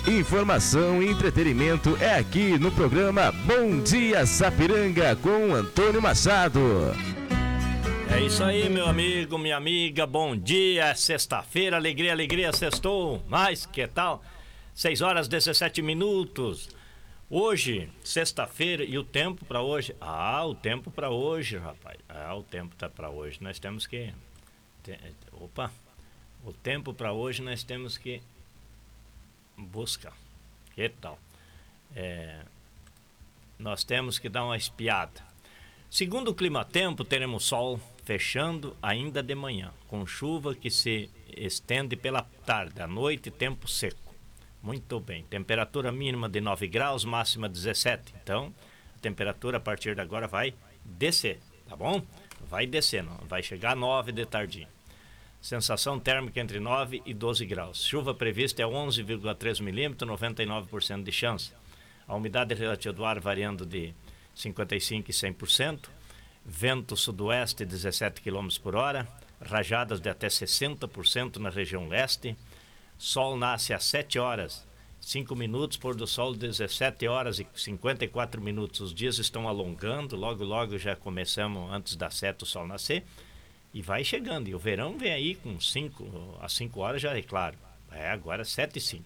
Informação e entretenimento é aqui no programa Bom Dia Sapiranga com Antônio Machado. É isso aí, meu amigo, minha amiga, bom dia, sexta-feira, alegria, alegria, sextou, mas que tal? 6 horas 17 minutos, hoje, sexta-feira, e o tempo para hoje? O tempo para hoje, rapaz, o tempo tá para hoje, nós temos que, o tempo para hoje nós temos que buscar, que tal? Nós temos que dar uma espiada. Segundo o Climatempo, teremos sol fechando ainda de manhã, com chuva que se estende pela tarde, à noite, tempo seco. Muito bem. Temperatura mínima de 9 graus, máxima 17. Então, a temperatura a partir de agora vai descer, tá bom? Vai descendo, vai chegar a 9 de tardinha. Sensação térmica entre 9 e 12 graus. Chuva prevista é 11,3 milímetros, 99% de chance. A umidade relativa do ar variando de 55% e 100%. Vento sudoeste 17 km por hora. Rajadas de até 60% na região leste. Sol nasce às 7 horas 5 minutos, pôr do sol 17 horas e 54 minutos. Os dias estão alongando, logo já começamos antes das 7 o sol nascer. E vai chegando, e o verão vem aí com 5, às 5 horas já é claro. Agora 7 e 5.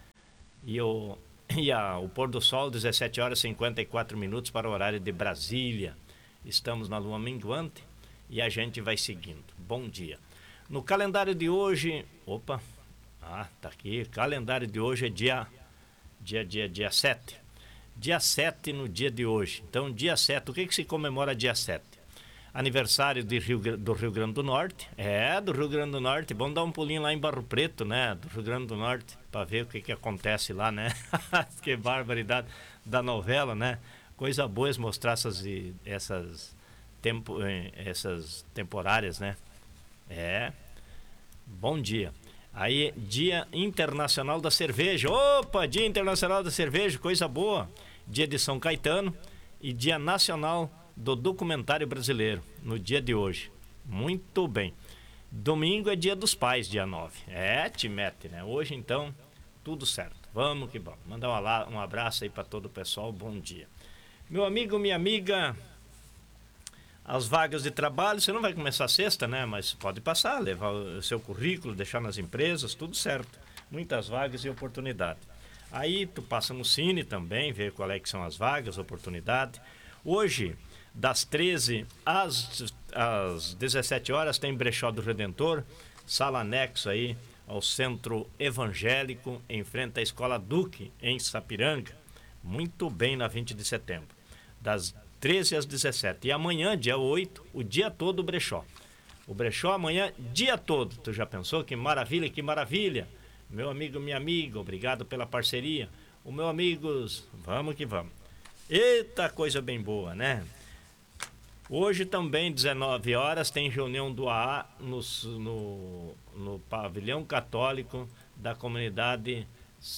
O pôr do sol 17 horas e 54 minutos para o horário de Brasília. Estamos na lua minguante e a gente vai seguindo. Bom dia. No calendário de hoje, tá aqui, o calendário de hoje é dia 7. Dia 7 no dia de hoje. Então, dia 7, o que se comemora dia 7? Aniversário do Rio Grande do Norte. Do Rio Grande do Norte. Vamos dar um pulinho lá em Barro Preto, né? Do Rio Grande do Norte, para ver o que acontece lá, né? Que barbaridade da novela, né? Coisa boa é mostrar essas temporárias, né? Bom dia. Aí, Dia Internacional da Cerveja. Dia Internacional da Cerveja, coisa boa. Dia de São Caetano e Dia Nacional do Documentário Brasileiro, no dia de hoje. Muito bem. Domingo é Dia dos Pais, dia 9. Te mete, né? Hoje, então, tudo certo. Vamos que vamos. Mandar um abraço aí para todo o pessoal. Bom dia. Meu amigo, minha amiga, as vagas de trabalho, você não vai começar sexta, né? Mas pode passar, levar o seu currículo, deixar nas empresas, tudo certo. Muitas vagas e oportunidade. Aí tu passa no Cine também, vê qual é que são as vagas, oportunidade. Hoje, das 13 às 17 horas, tem Brechó do Redentor, sala anexo aí ao Centro Evangélico, em frente à Escola Duque, em Sapiranga. Muito bem, na 20 de setembro. Das 13 às 17. E amanhã, dia 8, o dia todo o Brechó. O Brechó amanhã, dia todo. Tu já pensou? Que maravilha, que maravilha. Meu amigo, minha amiga, obrigado pela parceria. O meu amigos, vamos que vamos. Eita, coisa bem boa, né? Hoje também, 19 horas, tem reunião do AA no pavilhão católico da comunidade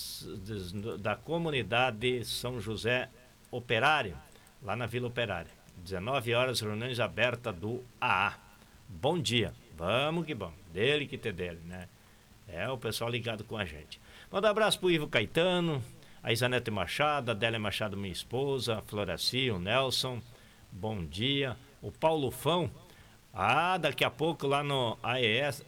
São José Operário, lá na Vila Operária. 19 horas, reuniões abertas do AA. Bom dia, vamos que vamos, dele que ter dele, né? O pessoal ligado com a gente. Manda um abraço pro Ivo Caetano, a Isanete Machado, a Adélia Machado, minha esposa, a Floraci, o Nelson, bom dia. O Paulo Fão, daqui a pouco lá no AES,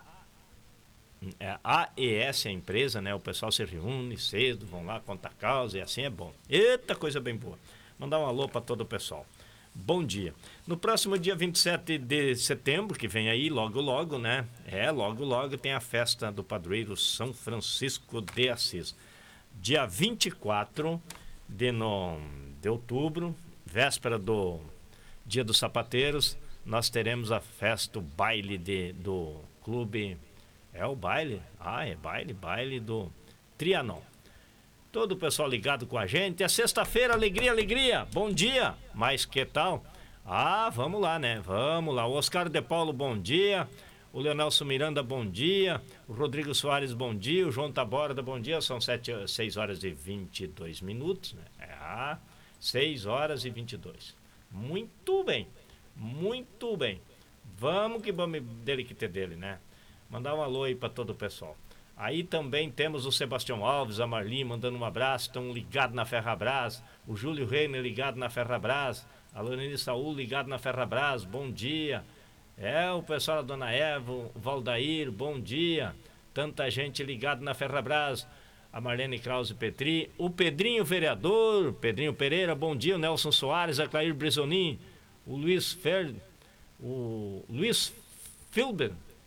AES é a empresa, né? O pessoal se reúne cedo, vão lá contar causa e assim é bom. Eita, coisa bem boa. Mandar um alô para todo o pessoal. Bom dia. No próximo dia 27 de setembro, que vem aí logo, né? Logo tem a festa do padroeiro São Francisco de Assis. Dia 24 de outubro, véspera do Dia dos Sapateiros, nós teremos a festa, o baile do clube. O baile? Baile do Trianon. Todo o pessoal ligado com a gente. É sexta-feira, alegria. Bom dia. Mas que tal? Vamos lá, né? Vamos lá. O Oscar de Paulo, bom dia. O Leonelson Miranda, bom dia. O Rodrigo Soares, bom dia. O João Taborda, bom dia. São 6 horas e 22 minutos, né? 6 horas e 22. Muito bem. Vamos que vamos dele que ter dele, né? Mandar um alô aí para todo o pessoal. Aí também temos o Sebastião Alves, a Marli mandando um abraço, estão ligados na Ferrabras. O Júlio Reiner ligado na Ferrabras. A Lorene Saúl ligado na Ferrabras, bom dia. O pessoal da Dona Eva, o Valdair, bom dia. Tanta gente ligada na Ferrabras. A Marlene Krause Petri, o Pedrinho vereador, Pedrinho Pereira, bom dia. O Nelson Soares, a Clair Brisonin, o Luiz Filber,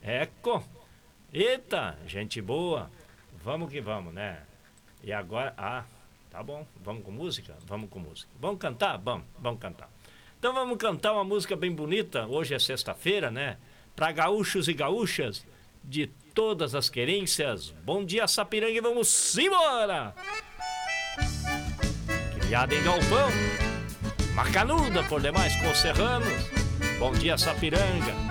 eita, gente boa. Vamos que vamos, né? E agora, tá bom, vamos com música? Vamos com música. Vamos cantar? Vamos cantar. Então vamos cantar uma música bem bonita. Hoje é sexta-feira, né? Para gaúchos e gaúchas de todas as querências. Bom dia, Sapiranga, e vamos embora! Criada em galpão, macanuda por demais com os serranos. Bom dia, Sapiranga.